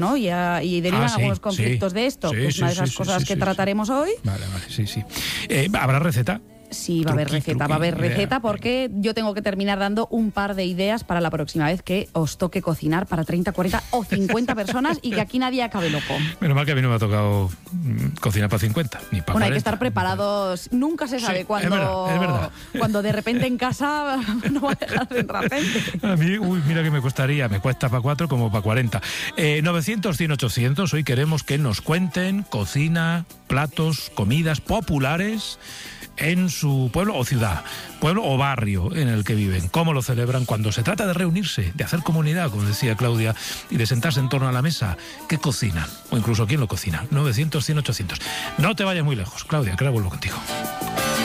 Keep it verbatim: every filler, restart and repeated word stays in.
¿no? Y, a, y derivan Ah, sí, algunos conflictos sí, de esto. sí, Pues sí, una de sí, esas sí, cosas sí, que sí, trataremos sí. hoy. Vale, vale, sí, sí. Eh, ¿Habrá receta? Sí, va a haber Truqui, receta, truqui, va a haber idea. receta porque yo tengo que terminar dando un par de ideas para la próxima vez que os toque cocinar para treinta, cuarenta o cincuenta personas y que aquí nadie acabe loco. Menos mal que a mí no me ha tocado mm, cocinar para cincuenta, ni para Bueno, hay cuarenta. que estar preparados. Nunca se sabe Sí, cuándo, es verdad, es verdad. cuando de repente en casa no va a dejar de entrar gente. A mí, uy, mira que me costaría, me cuesta para cuatro como para cuarenta. Eh, novecientos, cien, ochocientos, hoy queremos que nos cuenten cocina, platos, comidas populares en su pueblo o ciudad, pueblo o barrio en el que viven, cómo lo celebran cuando se trata de reunirse, de hacer comunidad, como decía Claudia, y de sentarse en torno a la mesa, qué cocinan, o incluso quién lo cocina. novecientos, cien, ochocientos. No te vayas muy lejos, Claudia, que ahora vuelvo contigo.